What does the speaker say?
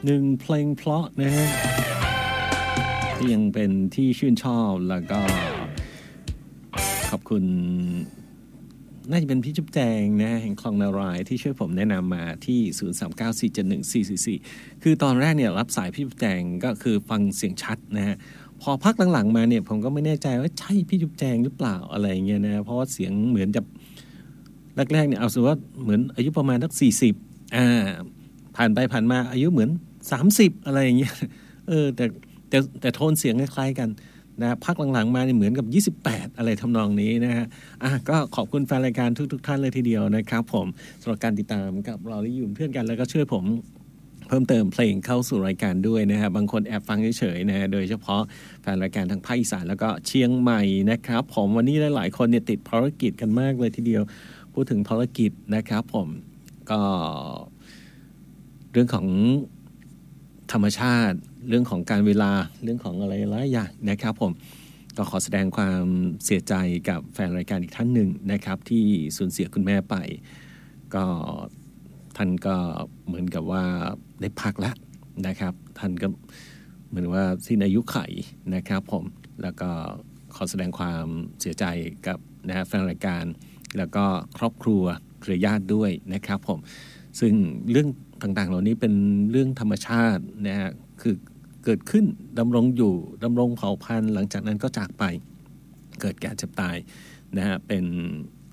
หนึ่งเพลงเพราะนะฮะที่ยังเป็นที่ชื่นชอบแล้วก็ขอบคุณน่าจะเป็นพี่จุ๊บแจงนะแห่งคลองนารายที่ช่วยผมแนะนำมาที่0394714444คือตอนแรกเนี่ยรับสายพี่จุ๊บแจงก็คือฟังเสียงชัดนะฮะพอพักหลังๆมาเนี่ยผมก็ไม่แน่ใจว่าใช่พี่จุ๊บแจงหรือเปล่าอะไรเงี้ยนะเพราะว่าเสียงเหมือนจะแรกๆเนี่ยเอาสมมติว่าเหมือนอายุประมาณสัก40ผ่านไปผ่านมาอายุเหมือน30อะไรอย่างเงี้ยแต่โทนเสียงคล้ายๆกันนะพักหลังๆมาเนี่ยเหมือนกับ28อะไรทำนองนี้นะฮะก็ขอบคุณแฟนรายการทุกท่านเลยทีเดียวนะครับผมสำหรับการติดตามกับเราที่อยู่เพื่อนกันแล้วก็ช่วยผมเพิ่มเติมเพลงเข้าสู่รายการด้วยนะฮะบางคนแอบฟังเฉยๆนะฮะโดยเฉพาะแฟนรายการทางภาคอีสานแล้วก็เชียงใหม่นะครับผมวันนี้หลายๆคนเนี่ยติดภารกิจกันมากเลยทีเดียวพูดถึงภารกิจนะครับผมก็เรื่องของธรรมชาติเรื่องของการเวลาเรื่องของอะไรหลายอย่างนะครับผมก็ขอแสดงความเสียใจกับแฟนรายการอีกท่านหนึ่งนะครับที่สูญเสียคุณแม่ไปก็ท่านก็เหมือนกับว่าได้พักแล้วนะครับท่านก็เหมือนว่าสิ้นอายุไขนะครับผมแล้วก็ขอแสดงความเสียใจกับนะแฟนรายการแล้วก็ครอบครัวเครือญาติด้วยนะครับผมซึ่งเรื่องต่างๆเหล่านี้เป็นเรื่องธรรมชาตินะฮะคือเกิดขึ้นดำรงอยู่ดำรงเผ่าพันธุ์หลังจากนั้นก็จากไปเกิดแก่เจ็บตายนะฮะเป็น